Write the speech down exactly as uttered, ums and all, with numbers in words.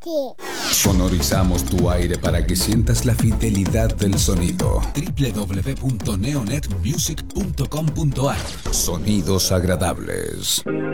Sí. Sonorizamos tu aire para que sientas la fidelidad del sonido. doble u doble u doble u punto neonet music punto com punto a r. Sonidos agradables.